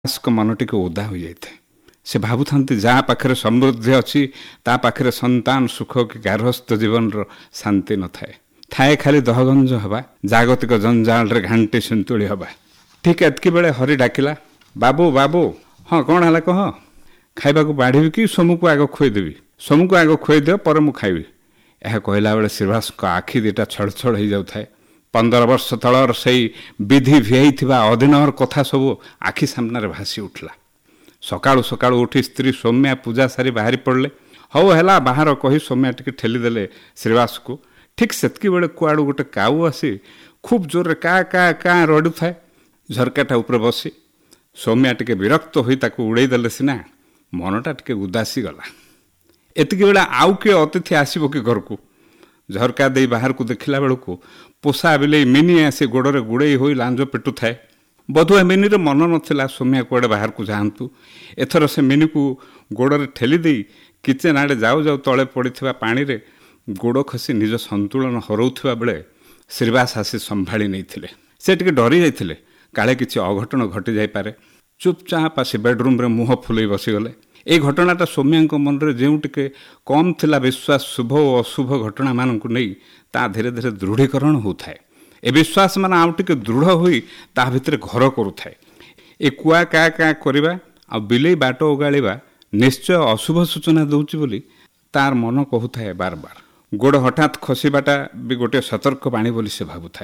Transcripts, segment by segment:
मन टिके ओदा हो जाए से भावुंट जहाँ पाखे समृद्धि अच्छी ता पाखे संतान सुख कि गार्हस्थ जीवन शांति न थाए थाए खाली दहगंज हवा जागतिक जंजाल रे घांटी सुंतुली हवा। ठीक एतकी बेले हरि डाकिला बाबू बाबू हाँ कौन है कह खाइबा को बाढ़ी कि सोमू को आग खुएदेवी सोमू को आग खुएद पर मु खाइबी यह कहला बेले श्रीवास आखि दुटा छड़ छड़ हो जाए 15 वर्ष तलर से विधि भिई अधीनर कथा सब आखि सामने भासी उठला। सकाळु सकाळु उठी स्त्री सौम्या पूजा सारी बाहरी पड़े हौ है बाहर कही सौम्या टिके ठेलीदेले श्रीवास को। ठीक सेतकी बेले कुआड़ू गोटे काऊ आसी खूब जोर का का का रड़ू थाए झरकाटा ऊपर बसी सौम्या टिके विरक्त होई ताकू उड़ेदेले सिना मनटा टिके उदासी गला। एतिकी बेले आउ किए अतिथि आसीबो कि घर को झरका दे बाहर को देखला बेलू पोषा बिले मिनी आसी गोड़े गुड़े हो लांज पेटू थाए बधुआ मिनी मन नाला सौम्या कुआड़े बाहर को जातु एथर से मिनी को गोड़े ठेली दे किचेन आड़े जाऊ जाऊ तले पड़ा पानी रे गोड़ खसी निज संतुलन हरौथिबा बेले श्रीवास आसी संभाली नहीं से टिके डरी जाइथिले काले किछि अघटन घटी जाई पारे। चुपचाप आसी बेडरूम रे मुह फुलई बसीगले। ए घटनाटा सौम्या मन रे जेउ टिके कम थिला विश्वास शुभ और अशुभ घटना मानकु नहीं ता धीरे धीरे दृढ़ीकरण होता है। ए विश्वास मान आउ टिके दृढ़ होई ता भितर घर करुथाए। ए कुआ का का करबा आ बिलेई बाट उगाड़िबा निश्चय अशुभ सूचना दउची बोली तार मन कहूथाए बार बार। गोड़ हठात खसीबाटा भी गोटे सतर्क बाणी बोली से भाबुथाए।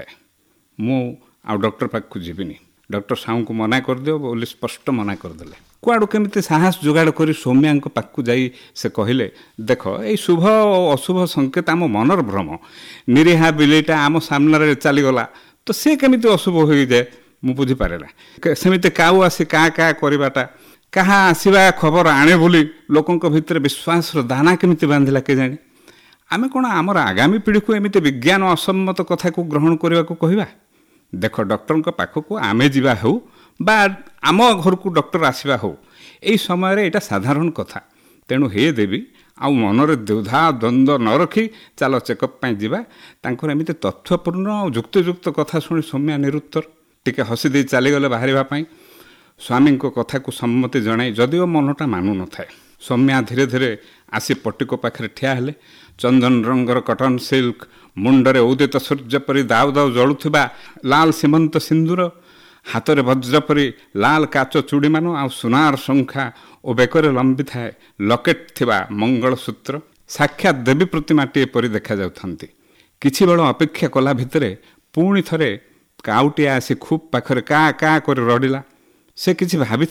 मु आ डॉक्टर पाक को जीविनी डॉक्टर साहू को मना कर दियो बोली स्पष्ट मना करदेले। कुआड़ू केमिति साहस जोगाड़ करी सौम्या पाखु जाई से कहले देख ये शुभ और अशुभ संकेत आम मनर भ्रम निरीहा बिलेटा आम सामने चलीगला तो सी केमिति अशुभ हो जाए मु बुझीपारे ना सेमिति काऊ आसी का का करवाटा क्या आसवा खबर आणे बोली लोकों भितर विश्वास दाना केमिति बांधिला के जाने आमे कौन आमर आगामी पीढ़ी को एमिति विज्ञान असम्मत कथा को ग्रहण करने को कहवा। देख डॉक्टर पाखक आमे जीवा हो बा आम घर को डॉक्टर आसवा हो यही समय यहाँ साधारण कथा तेणु हे देवी आ मनरे द्विधा द्वंद्व न रखी चलो चेकअप जावा तांकर एमिति तथ्यपूर्ण और युक्तियुक्त कथा शुणी सौम्या निरुत्तर टिके हसी दे चलीगले बाहर स्वामी को कथा को सम्मति जनाई जदिओ मनटा मानु न थाए सौम्या धीरे धीरे आसी पट्टिको पाखे ठिया हेले। चंदन रंगर कटन सिल्क मुंडरे उदित सूर्य परी दाउ दाउ जलुथिबा लाल सीमंत सिंदूर हाथ में वज्र परी लाल काच चूड़ी मान आ सुनार शंखा और बेकरे लंबी थाए लकेट थिबा मंगलसूत्र साक्षात देवी प्रतिमाटी परी देखा जाउथांती। किछि बेल अपेक्षा कला भितरे पुणी थरे काउटिया आसी खूब पाखरे का का कर रडिला से किछि भाबी